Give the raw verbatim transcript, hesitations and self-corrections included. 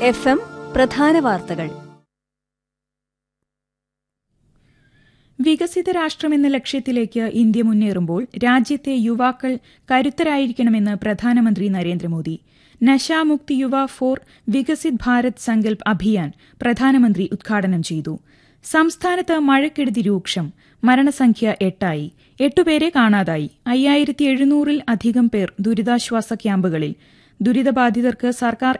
F M പ്രധാന വാർത്തകൾ. വികസിത രാഷ്ട്രമെന്ന ലക്ഷ്യത്തിലേക്ക് ഇന്ത്യ മുന്നേറുമ്പോൾ രാജ്യത്തെ യുവാക്കൾ കരുത്തരായിരിക്കണമെന്ന് പ്രധാനമന്ത്രി നരേന്ദ്രമോദി. നശാമുക്തി യുവ ഫോർ വികസിത് ഭാരത് സങ്കൽപ് അഭിയാൻ പ്രധാനമന്ത്രി ഉദ്ഘാടനം ചെയ്തു. സംസ്ഥാനത്ത് മഴക്കെടുതി രൂക്ഷം. മരണസംഖ്യ എട്ടായി. എട്ടുപേരെ കാണാതായി. അയ്യായിരത്തി എഴുന്നൂറിൽ അധികം പേർ ദുരിതാശ്വാസ ക്യാമ്പുകളിൽ. ദുരിതബാധിതർക്ക് സർക്കാർ